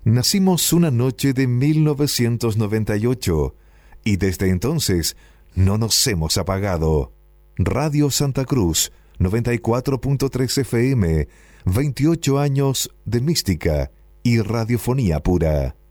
Nacimos una noche de 1998 y desde entonces no nos hemos apagado. Radio Santa Cruz, 94.3 FM, 28 años de mística y radiofonía pura.